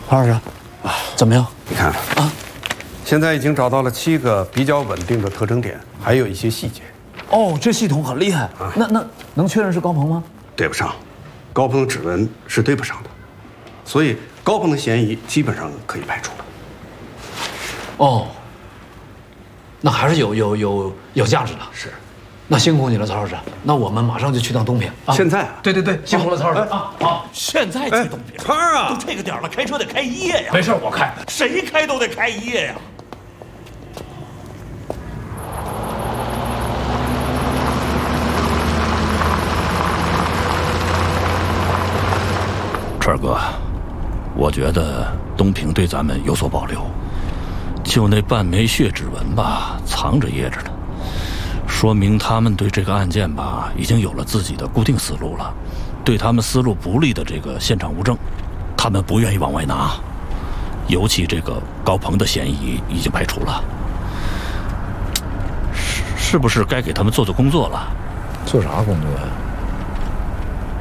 潘老师，怎么样？ 你看啊，现在已经找到了7个比较稳定的特征点，还有一些细节。 哦，这系统很厉害啊！那能确认是高鹏吗？ 对不上，高鹏的指纹是对不上的，所以高鹏的嫌疑基本上可以排除。 哦，那还是有价值的。 是， 那辛苦你了，曹老师。那我们马上就去趟东平啊！ 现在啊？ 对，辛苦了，曹老师啊！好， 现在去东平， 潘儿啊， 都这个点了，开车得开1夜呀。 没事，我开。 谁开都得开1夜呀。 川儿哥，我觉得东平对咱们有所保留，就那半枚血指纹吧，藏着掖着呢，说明他们对这个案件吧已经有了自己的固定思路了。对他们思路不利的这个现场物证，他们不愿意往外拿。尤其这个高鹏的嫌疑已经排除了，是不是该给他们做做工作了？ 做啥工作呀？